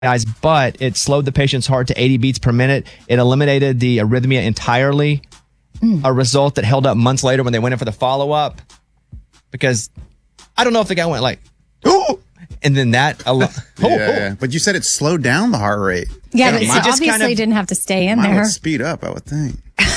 but it slowed the patient's heart to 80 beats per minute. It eliminated the arrhythmia entirely, a result that held up months later when they went in for the follow-up. Because I don't know if the guy went like, oh, and then that. But you said it slowed down the heart rate. Yeah, but so obviously didn't have to stay in there. Would speed up, I would think.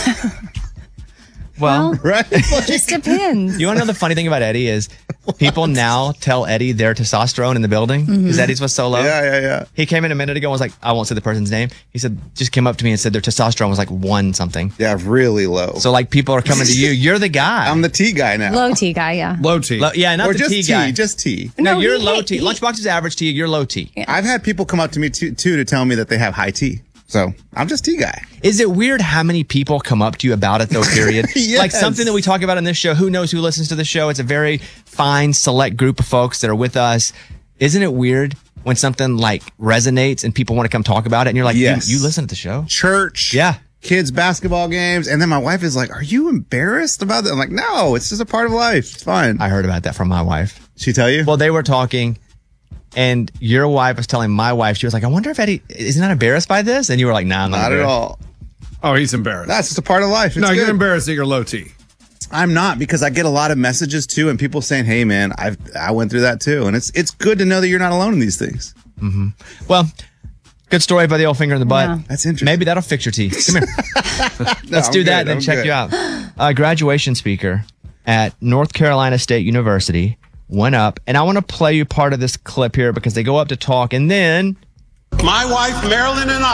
Well, right? It just depends. You want to know the funny thing about Eddie is people now tell Eddie their testosterone in the building because Eddie's was so low. Yeah. He came in a minute ago and was like, I won't say the person's name. He said, just came up to me and said their testosterone was like 1 something. Yeah, really low. So like people are coming to you. You're the guy. I'm the T guy now. Low T guy, yeah. Low T. Not or the just T guy. Just T. No, you're low T. Lunchbox is average T. You're low T. Yeah. I've had people come up to me too to tell me that they have high T. So I'm just T guy. Is it weird how many people come up to you about it though, period? Yes. Like something that we talk about on this show. Who knows who listens to the show? It's a very fine, select group of folks that are with us. Isn't it weird when something like resonates and people want to come talk about it and you're like, yes. you listen to the show? Church. Yeah. Kids basketball games. And then my wife is like, are you embarrassed about that? I'm like, no, it's just a part of life. It's fine. I heard about that from my wife. She tell you? Well, they were talking and your wife was telling my wife, she was like, I wonder if Eddie is not embarrassed by this? And you were like, nah, I'm not at all. Oh, he's embarrassed. That's just a part of life. No, you're embarrassed that you're low T. I'm not, because I get a lot of messages too, and people saying, "Hey, man, I went through that too," and it's good to know that you're not alone in these things. Mm-hmm. Well, good story by the old finger in the butt. Yeah. That's interesting. Maybe that'll fix your teeth. Come here. Let's do that and then check you out. A graduation speaker at North Carolina State University went up, and I want to play you part of this clip here because they go up to talk, and then my wife Marilyn and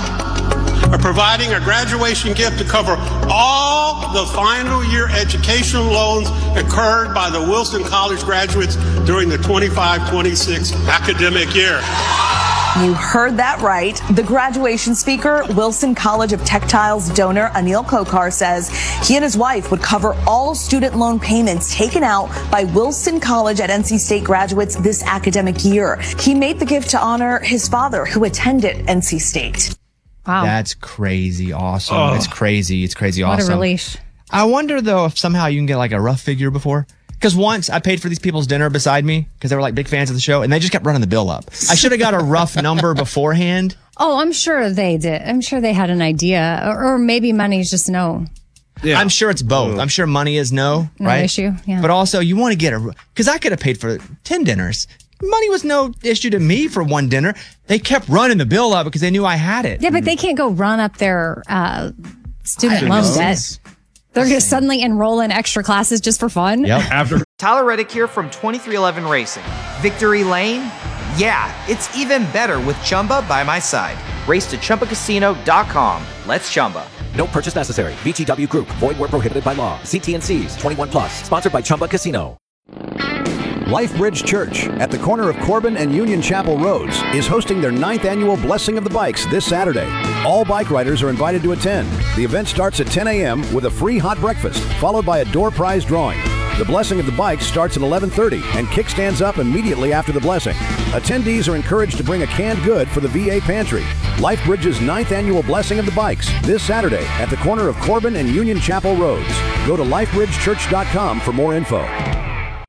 I are providing a graduation gift to cover all the final year educational loans incurred by the Wilson College graduates during the 25-26 academic year. You heard that right. The graduation speaker, Wilson College of Textiles donor Anil Kokar, says he and his wife would cover all student loan payments taken out by Wilson College at NC State graduates this academic year. He made the gift to honor his father, who attended NC State. Wow. That's crazy awesome. Oh. It's crazy awesome. What a relief. I wonder, though, if somehow you can get like a rough figure before. Because once I paid for these people's dinner beside me because they were like big fans of the show and they just kept running the bill up. I should have got a rough number beforehand. Oh, I'm sure they did. I'm sure they had an idea, or maybe money's just no. Yeah. I'm sure it's both. I'm sure money is no right? issue. Yeah. But also you want to get because I could have paid for 10 dinners. Money was no issue to me for one dinner. They kept running the bill up because they knew I had it. Yeah, but they can't go run up their student loan debt. They're going to suddenly enroll in extra classes just for fun? Yep. Tyler Reddick here from 2311 Racing. Victory Lane? Yeah, it's even better with Chumba by my side. Race to ChumbaCasino.com. Let's Chumba. No purchase necessary. VGW Group. Void where prohibited by law. See T&Cs. 21 plus. Sponsored by Chumba Casino. LifeBridge Church at the corner of Corbin and Union Chapel Roads is hosting their 9th annual Blessing of the Bikes this Saturday. All bike riders are invited to attend. The event starts at 10 a.m. with a free hot breakfast, followed by a door prize drawing. The Blessing of the Bikes starts at 11:30 and kickstands up immediately after the blessing. Attendees are encouraged to bring a canned good for the VA pantry. LifeBridge's 9th annual Blessing of the Bikes this Saturday at the corner of Corbin and Union Chapel Roads. Go to lifebridgechurch.com for more info.